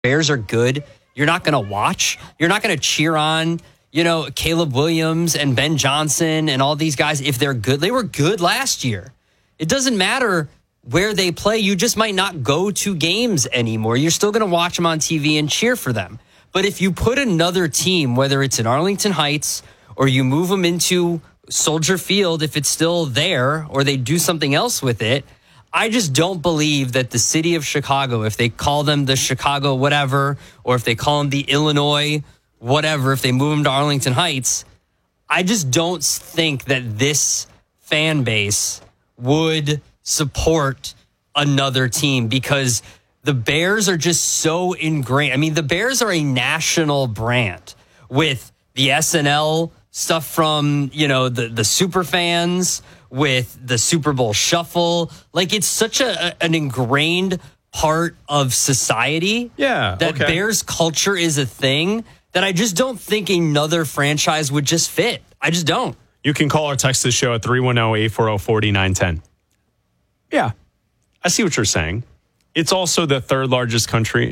Bears are good, you're not going to watch. You're not going to cheer on, Caleb Williams and Ben Johnson and all these guys if they're good. They were good last year. It doesn't matter where they play. You just might not go to games anymore. You're still going to watch them on TV and cheer for them. But if you put another team, whether it's in Arlington Heights or you move them into Soldier Field, if it's still there, or they do something else with it, I just don't believe that the city of Chicago, if they call them the Chicago whatever, or if they call them the Illinois whatever, if they move them to Arlington Heights, I just don't think that this fan base would support another team because the Bears are just so ingrained. I mean, the Bears are a national brand with the SNL stuff from, the super fans, with the Super Bowl shuffle. Like, it's such an ingrained part of society that Bears culture is a thing that I just don't think another franchise would just fit. I just don't. You can call or text the show at 310-840-4910. Yeah, I see what you're saying. It's also the third largest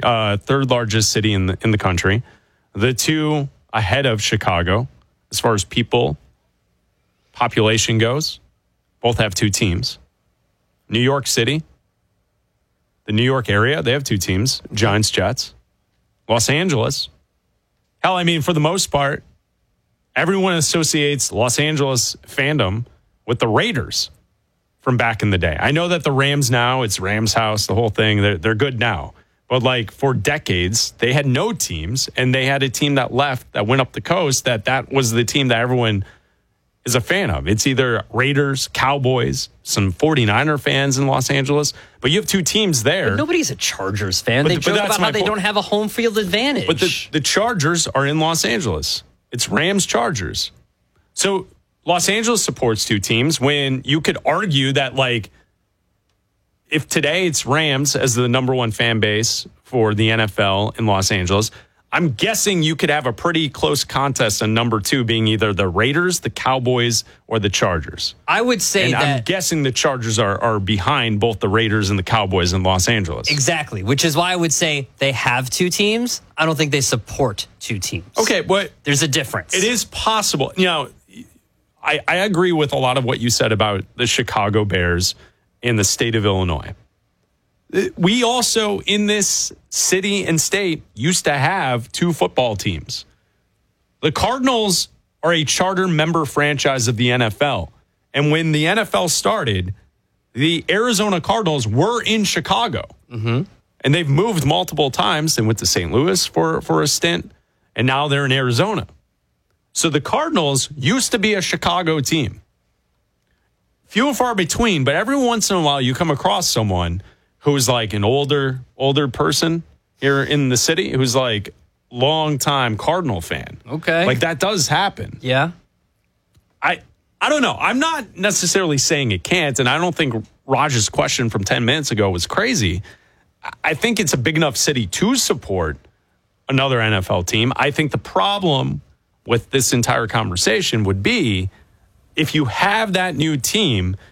city in the country. The two ahead of Chicago, as far as population goes. Both have two teams. New York City, the New York area, they have two teams, Giants, Jets. Los Angeles. Hell, I mean, for the most part, everyone associates Los Angeles fandom with the Raiders from back in the day. I know that the Rams now, it's Rams house, the whole thing, they're good now. But like for decades, they had no teams, and they had a team that left, that went up the coast, that was the team that everyone is a fan of. It's either Raiders, Cowboys, some 49er fans in Los Angeles, but you have two teams there. But nobody's a Chargers fan. They joke about how they don't have a home field advantage. But the Chargers are in Los Angeles. It's Rams-Chargers. So Los Angeles supports two teams when you could argue that, like, if today it's Rams as the number one fan base for the NFL in Los Angeles, I'm guessing you could have a pretty close contest on number two being either the Raiders, the Cowboys, or the Chargers. I would say that I'm guessing the Chargers are behind both the Raiders and the Cowboys in Los Angeles. Exactly, which is why I would say they have two teams. I don't think they support two teams. Okay, but there's a difference. It is possible. I agree with a lot of what you said about the Chicago Bears in the state of Illinois. We also, in this city and state, used to have two football teams. The Cardinals are a charter member franchise of the NFL. And when the NFL started, the Arizona Cardinals were in Chicago. Mm-hmm. And they've moved multiple times. They went to St. Louis for a stint, and now they're in Arizona. So the Cardinals used to be a Chicago team. Few and far between, but every once in a while you come across someone who's like an older person here in the city who's like long-time Cardinal fan. Okay. Like that does happen. Yeah. I don't know. I'm not necessarily saying it can't, and I don't think Raj's question from 10 minutes ago was crazy. I think it's a big enough city to support another NFL team. I think the problem with this entire conversation would be if you have that new team,